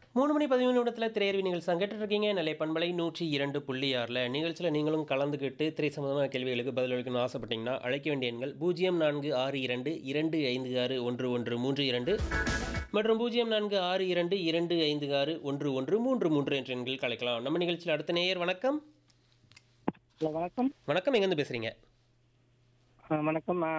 3 மணி 13 நிமிடத்துல திரையரங்கு நிகழ்ச்சி கேட்டுட்டு இருக்கீங்க. நிலை பண்பலை 102.6ல நிகழ்ச்சியில நீங்களும் கலந்துக்கிட்டு திரை சம்பந்தமான கேள்விகளுக்கு பதிலளிக்கணும்னு ஆசைப்பட்டீங்கன்னா அழைக்க வேண்டிய எண்கள் 0462 256 1132 மற்றும் 0462 256 1133 என்ற எண்களுக்கு அழைக்கலாம். நம்ம நிகழ்ச்சியில் அடுத்த நேயர் வணக்கம். ஹலோ வணக்கம். வணக்கம், எங்கேருந்து பேசுறீங்க? வணக்கம்.